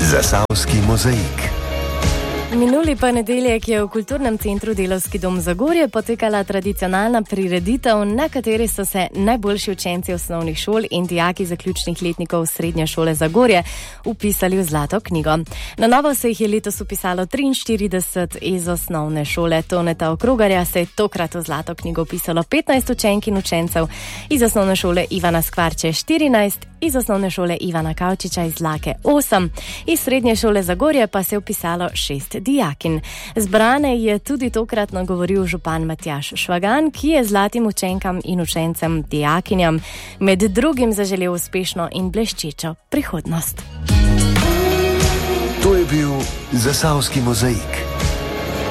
Zasavski mozaik. Minuli ponedeljek je v Kulturnem centru Delavski dom Zagorje potekala tradicionalna prireditev, na kateri so se najboljši učenci osnovnih šol in dijaki zaključnih letnikov Srednje šole Zagorje vpisali v Zlato knjigo. Na novo se jih je letos vpisalo 43 iz osnovne šole Toneta Okrogarja, se je tokrat v Zlato knjigo vpisalo 15 učenk in učencev, iz osnovne šole Ivana Skvarče 14, iz osnovne šole Ivana Kavčiča iz Lake 8, iz Srednje šole Zagorje pa se je vpisalo 6 dijakin. Zbrane je tudi tokrat nagovoril župan Matjaž Švagan, ki je zlatim učenkam in učencem dijakinjam med drugim zaželel uspešno in bleščečo prihodnost. To je bil Zasavski mozaik.